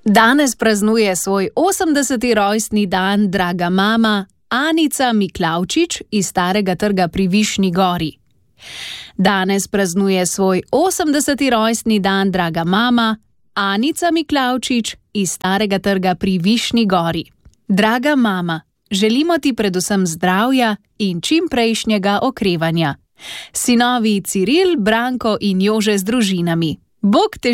Danes praznuje svoj 80. rojstni dan draga mama Anica Miklavčič iz Starega trga pri Višnji Gori. Danes praznuje svoj 80. rojstni dan draga mama Anica Miklavčič iz Starega trga pri Višnji Gori. Draga mama, želimo ti predvsem zdravja in čimprejšnjega okrevanja. Sinovi Ciril, Branko in Jože z družinami. Bog te